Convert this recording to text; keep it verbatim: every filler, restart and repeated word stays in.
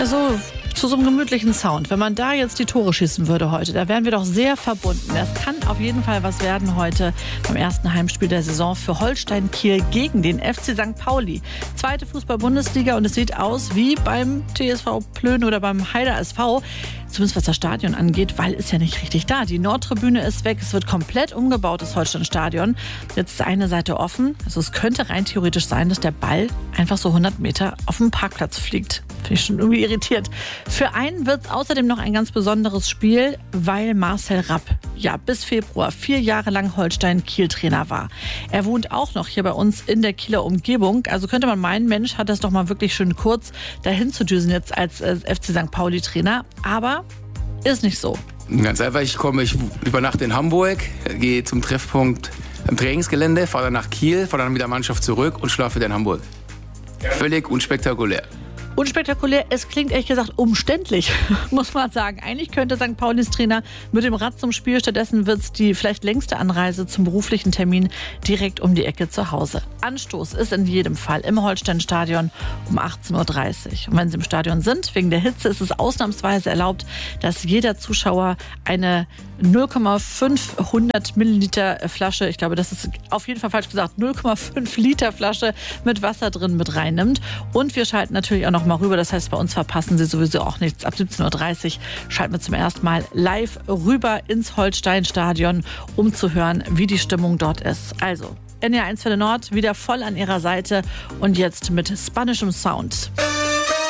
so zu so einem gemütlichen Sound. Wenn man da jetzt die Tore schießen würde heute, da wären wir doch sehr verbunden. Es kann auf jeden Fall was werden heute beim ersten Heimspiel der Saison für Holstein Kiel gegen den F C Sankt Pauli. Zweite Fußball-Bundesliga und es sieht aus wie beim T S V Plön oder beim Heider S V. Zumindest was das Stadion angeht, weil ist ja nicht richtig da. Die Nordtribüne ist weg, es wird komplett umgebaut, das Holstein-Stadion. Jetzt ist eine Seite offen, also es könnte rein theoretisch sein, dass der Ball einfach so hundert Meter auf dem Parkplatz fliegt. Finde ich schon irgendwie irritiert. Für einen wird es außerdem noch ein ganz besonderes Spiel, weil Marcel Rapp ja bis Februar vier Jahre lang Holstein-Kiel-Trainer war. Er wohnt auch noch hier bei uns in der Kieler Umgebung. Also könnte man meinen, Mensch, hat das doch mal wirklich schön kurz dahin zu düsen jetzt als äh, F C Sankt Pauli-Trainer. Aber ist nicht so. Ganz einfach, ich komme, ich übernachte in Hamburg, gehe zum Treffpunkt am Trainingsgelände, fahre dann nach Kiel, fahre dann mit der Mannschaft zurück und schlafe wieder in Hamburg. Völlig unspektakulär. Unspektakulär, es klingt ehrlich gesagt umständlich, muss man sagen. Eigentlich könnte Sankt Paulis Trainer mit dem Rad zum Spiel, stattdessen wird es die vielleicht längste Anreise zum beruflichen Termin direkt um die Ecke zu Hause. Anstoß ist in jedem Fall im Holstein-Stadion um achtzehn Uhr dreißig. Und wenn Sie im Stadion sind, wegen der Hitze, ist es ausnahmsweise erlaubt, dass jeder Zuschauer eine null Komma fünf Milliliter Flasche, ich glaube, das ist auf jeden Fall falsch gesagt, null Komma fünf Liter Flasche mit Wasser drin mit reinnimmt. Und wir schalten natürlich auch noch mal rüber, das heißt, bei uns verpassen Sie sowieso auch nichts. Ab siebzehn Uhr dreißig schalten wir zum ersten Mal live rüber ins Holstein-Stadion, um zu hören, wie die Stimmung dort ist. Also, N R eins für den Nord wieder voll an Ihrer Seite und jetzt mit spanischem Sound.